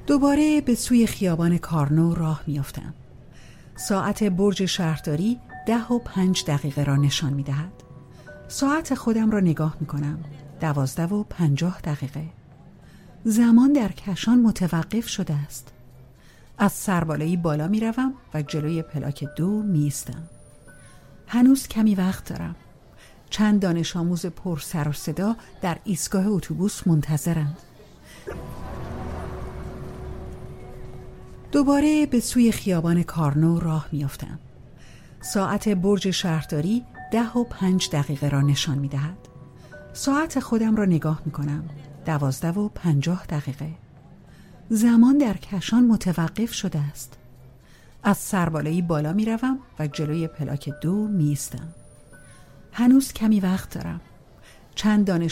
دوباره به سوی خیابان کارنو راه میافتم. ساعت برج شهرداری 10:05 را نشان میدهد. ساعت خودم را نگاه میکنم. 12:50. زمان در کشان متوقف شده است. از سربالایی بالا میروم و جلوی پلاک 2 میایستم. هنوز کمی وقت دارم. چند دانش آموز پر سر و صدا در ایستگاه اتوبوس منتظرند. دوباره به سوی خیابان کارنو راه میافتم. ساعت برج شهرداری 10:05 را نشان میدهد. ساعت خودم را نگاه میکنم. 12:50. زمان در کشان متوقف شده است. از سربالایی بالا میروم و جلوی پلاک 2 میایستم. هنوز کمی وقت دارم. چند دانش